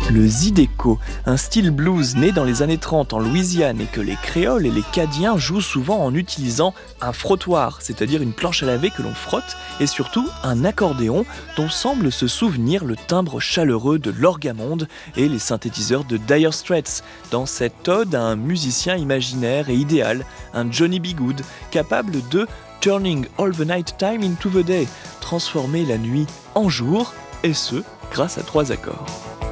Le zydeco, un style blues né dans les années 30 en Louisiane et que les créoles et les cadiens jouent souvent en utilisant un frottoir, c'est-à-dire une planche à laver que l'on frotte, et surtout un accordéon dont semble se souvenir le timbre chaleureux de l'orgamonde et les synthétiseurs de Dire Straits, dans cette ode à un musicien imaginaire et idéal, un Johnny B. Good, capable de « turning all the night time into the day », transformer la nuit en jour, et ce, grâce à 3 accords.